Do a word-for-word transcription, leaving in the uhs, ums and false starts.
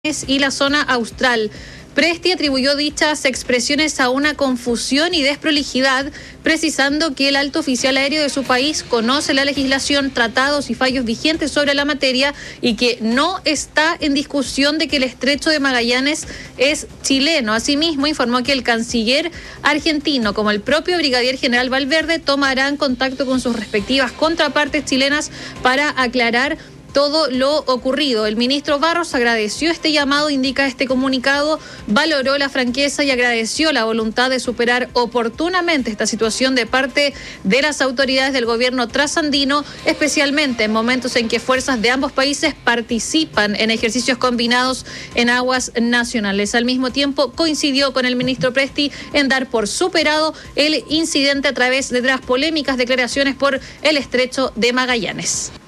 y la zona austral. Presti atribuyó dichas expresiones a una confusión y desprolijidad, precisando que el alto oficial aéreo de su país conoce la legislación, tratados y fallos vigentes sobre la materia y que no está en discusión de que el estrecho de Magallanes es chileno. Asimismo, informó que el canciller argentino, como el propio brigadier general Valverde, tomarán contacto con sus respectivas contrapartes chilenas para aclarar todo lo ocurrido. El ministro Barros agradeció este llamado, indica este comunicado, valoró la franqueza y agradeció la voluntad de superar oportunamente esta situación de parte de las autoridades del gobierno trasandino, especialmente en momentos en que fuerzas de ambos países participan en ejercicios combinados en aguas nacionales. Al mismo tiempo, coincidió con el ministro Presti en dar por superado el incidente a través de las polémicas declaraciones por el estrecho de Magallanes.